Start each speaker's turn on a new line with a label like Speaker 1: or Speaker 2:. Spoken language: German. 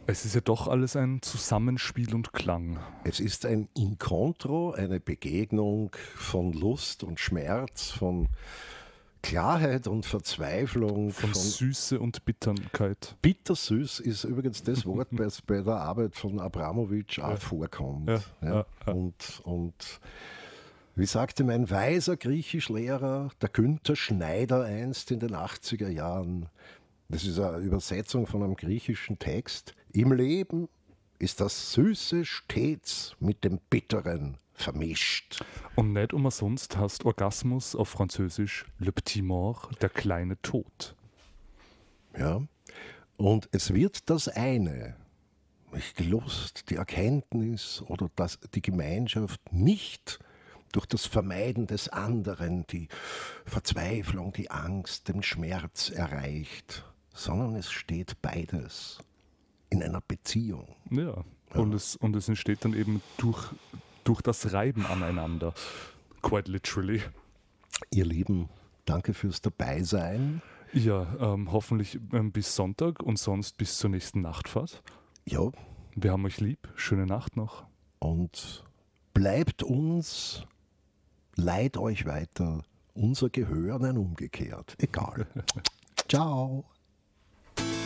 Speaker 1: Es ist ja doch alles ein Zusammenspiel und Klang.
Speaker 2: Es ist ein Incontro, eine Begegnung von Lust und Schmerz, von Klarheit und Verzweiflung.
Speaker 1: Von Süße und Bitterkeit.
Speaker 2: Bittersüß ist übrigens das Wort, das bei der Arbeit von Abramowitsch auch vorkommt.
Speaker 1: Ja.
Speaker 2: Und wie sagte mein weiser Griechischlehrer, der Günther Schneider einst in den 80er Jahren, das ist eine Übersetzung von einem griechischen Text, im Leben ist das Süße stets mit dem Bitteren vermischt.
Speaker 1: Und nicht umsonst heißt Orgasmus auf Französisch Le Petit Mort, der kleine Tod.
Speaker 2: Ja, und es wird das eine, die Lust, die Erkenntnis oder die Gemeinschaft nicht durch das Vermeiden des anderen, die Verzweiflung, die Angst, den Schmerz erreicht, sondern es steht beides in einer Beziehung.
Speaker 1: Ja, und es entsteht dann eben durch das Reiben aneinander. Quite literally.
Speaker 2: Ihr Lieben, danke fürs Dabeisein.
Speaker 1: Ja, hoffentlich bis Sonntag und sonst bis zur nächsten Nachtfahrt.
Speaker 2: Ja.
Speaker 1: Wir haben euch lieb. Schöne Nacht noch.
Speaker 2: Und bleibt uns, leiht euch weiter unser Gehör, nein, umgekehrt. Egal. Ciao.